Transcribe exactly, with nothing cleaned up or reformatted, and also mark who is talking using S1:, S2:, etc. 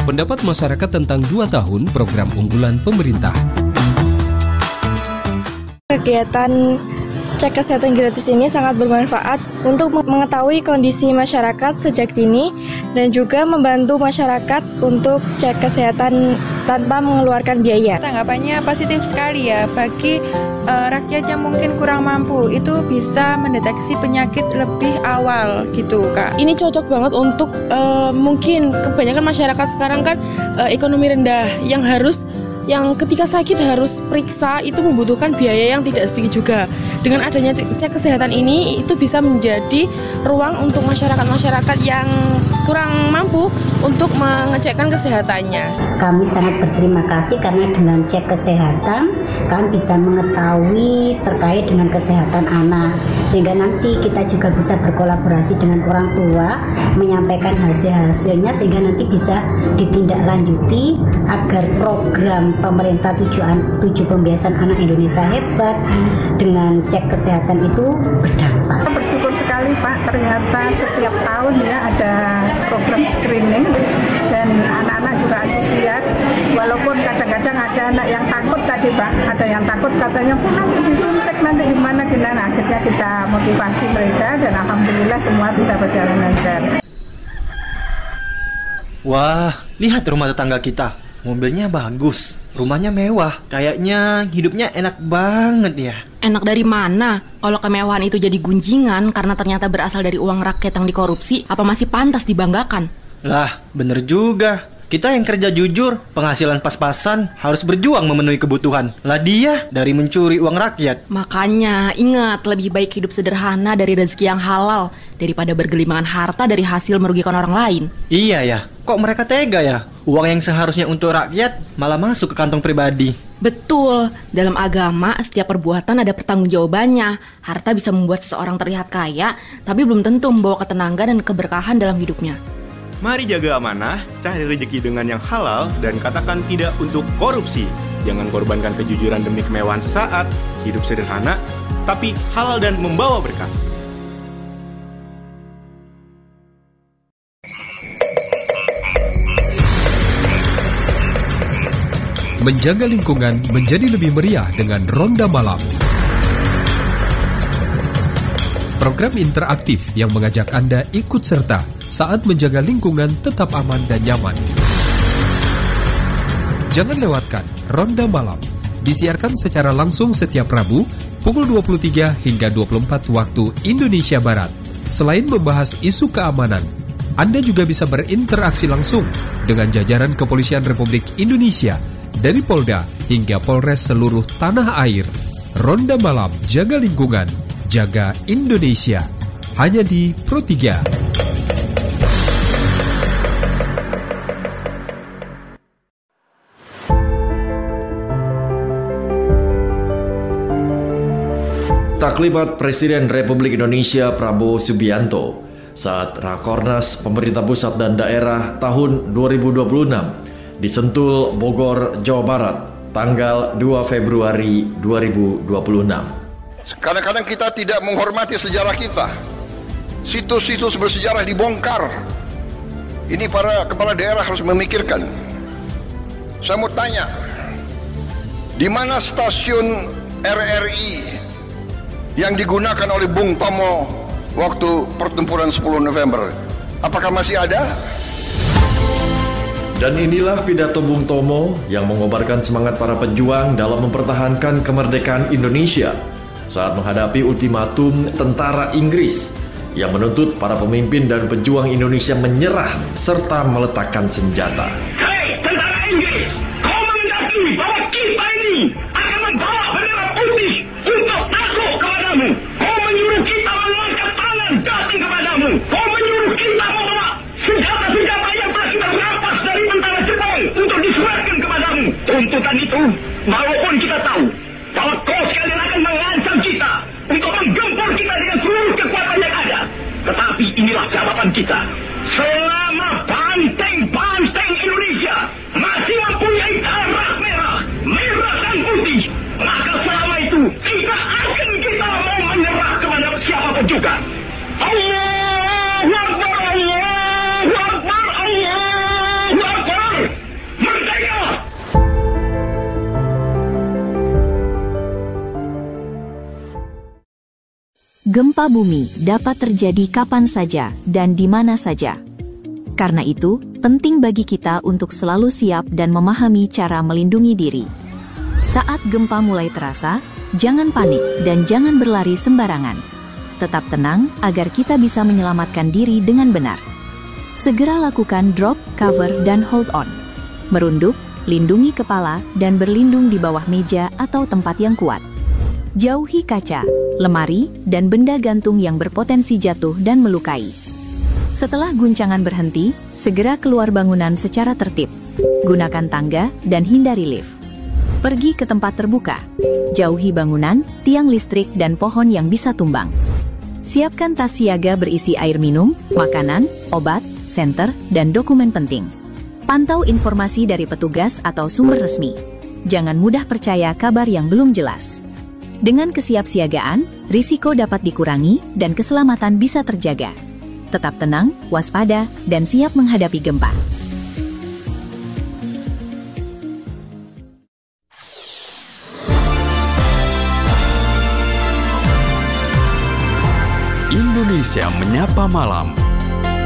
S1: Pendapat masyarakat tentang dua tahun program unggulan pemerintah.
S2: Kegiatan cek kesehatan gratis ini sangat bermanfaat untuk mengetahui kondisi masyarakat sejak dini dan juga membantu masyarakat untuk cek kesehatan tanpa mengeluarkan biaya.
S3: Tanggapannya positif sekali ya bagi uh, rakyat yang mungkin kurang mampu, itu bisa mendeteksi penyakit lebih awal gitu Kak.
S4: Ini cocok banget untuk uh, mungkin kebanyakan masyarakat sekarang kan uh, ekonomi rendah yang harus yang ketika sakit harus periksa, itu membutuhkan biaya yang tidak sedikit juga. Dengan adanya cek, cek kesehatan ini, itu bisa menjadi ruang untuk masyarakat-masyarakat yang kurang mampu untuk mengecekkan kesehatannya.
S5: Kami sangat berterima kasih karena dengan cek kesehatan kami bisa mengetahui terkait dengan kesehatan anak, sehingga nanti kita juga bisa berkolaborasi dengan orang tua menyampaikan hasil-hasilnya, sehingga nanti bisa ditindaklanjuti agar program pemerintah tujuan tujuh pembiasan anak Indonesia hebat dengan cek kesehatan itu berdampak.
S6: Bersyukur sekali Pak, ternyata setiap tahun ya ada program screening dan anak-anak juga antusias, walaupun kadang-kadang ada anak yang takut tadi Pak, ada yang takut katanya pun nanti disuntik nanti gimana gimana. Nah, akhirnya kita motivasi mereka dan alhamdulillah semua bisa berjalan lancar.
S7: Wah, lihat rumah tetangga kita. Mobilnya bagus, rumahnya mewah. Kayaknya hidupnya enak banget ya.
S8: Enak dari mana? Kalau kemewahan itu jadi gunjingan karena ternyata berasal dari uang rakyat yang dikorupsi, apa masih pantas dibanggakan?
S7: Lah, bener juga. Kita yang kerja jujur, penghasilan pas-pasan, harus berjuang memenuhi kebutuhan. Lah dia dari mencuri uang rakyat.
S8: Makanya ingat, lebih baik hidup sederhana dari rezeki yang halal daripada bergelimangan harta dari hasil merugikan orang lain.
S7: Iya ya, kok mereka tega ya? Uang yang seharusnya untuk rakyat malah masuk ke kantong pribadi.
S8: Betul, dalam agama setiap perbuatan ada pertanggungjawabannya. Harta bisa membuat seseorang terlihat kaya, tapi belum tentu membawa ketenangan dan keberkahan dalam hidupnya.
S9: Mari jaga amanah, cari rezeki dengan yang halal, dan katakan tidak untuk korupsi. Jangan korbankan kejujuran demi kemewahan sesaat. Hidup sederhana, tapi halal dan membawa berkah.
S1: Menjaga lingkungan menjadi lebih meriah dengan Ronda Malam. Program interaktif yang mengajak Anda ikut serta saat menjaga lingkungan tetap aman dan nyaman. Jangan lewatkan Ronda Malam. Disiarkan secara langsung setiap Rabu pukul dua puluh tiga hingga dua puluh empat waktu Indonesia Barat. Selain membahas isu keamanan, Anda juga bisa berinteraksi langsung dengan jajaran Kepolisian Republik Indonesia dari Polda hingga Polres seluruh tanah air. Ronda Malam, jaga lingkungan, jaga Indonesia. Hanya di Pro tiga.
S10: Taklimat Presiden Republik Indonesia Prabowo Subianto saat Rakornas Pemerintah Pusat dan Daerah tahun dua ribu dua puluh enam di Sentul, Bogor, Jawa Barat, tanggal dua Februari dua ribu dua puluh enam.
S11: Kadang-kadang kita tidak menghormati sejarah kita. Situs-situs bersejarah dibongkar. Ini para kepala daerah harus memikirkan. Saya mau tanya, di mana stasiun R R I yang digunakan oleh Bung Tomo waktu pertempuran sepuluh November? Apakah masih ada?
S10: Dan inilah pidato Bung Tomo yang mengobarkan semangat para pejuang dalam mempertahankan kemerdekaan Indonesia saat menghadapi ultimatum tentara Inggris yang menuntut para pemimpin dan pejuang Indonesia menyerah serta meletakkan senjata.
S12: Hei tentara Inggris, kau mengendaki bahwa kita ini akan membawa bendera putih untuk takluk kepadamu. Kau menyuruh kita mengangkat tangan datang kepadamu. Kau menyuruh kita membawa senjata-senjata yang telah kita rampas dari tentara Jepang untuk diserahkan kepadamu. Tuntutan itu, walaupun kita tahu bahwa kau sekalian akan mengancam kita untuk menggempur kita dengan seluruh kekuatan yang ada, tetapi inilah jawaban kita. Selama banteng-banteng Indonesia masih mempunyai darah merah, merah dan putih, maka selama itu tidak akan kita mau menyerah kepada siapapun juga. Allahu Akbar, Allahu Akbar, Allahu Akbar.
S13: Gempa bumi dapat terjadi kapan saja dan di mana saja. Karena itu, penting bagi kita untuk selalu siap dan memahami cara melindungi diri. Saat gempa mulai terasa, jangan panik dan jangan berlari sembarangan. Tetap tenang agar kita bisa menyelamatkan diri dengan benar. Segera lakukan drop, cover, dan hold on. Merunduk, lindungi kepala, dan berlindung di bawah meja atau tempat yang kuat. Jauhi kaca, lemari, dan benda gantung yang berpotensi jatuh dan melukai. Setelah guncangan berhenti, segera keluar bangunan secara tertib. Gunakan tangga dan hindari lift. Pergi ke tempat terbuka. Jauhi bangunan, tiang listrik, dan pohon yang bisa tumbang. Siapkan tas siaga berisi air minum, makanan, obat, senter, dan dokumen penting. Pantau informasi dari petugas atau sumber resmi. Jangan mudah percaya kabar yang belum jelas. Dengan kesiapsiagaan, risiko dapat dikurangi dan keselamatan bisa terjaga. Tetap tenang, waspada, dan siap menghadapi gempa.
S14: Indonesia Menyapa Malam.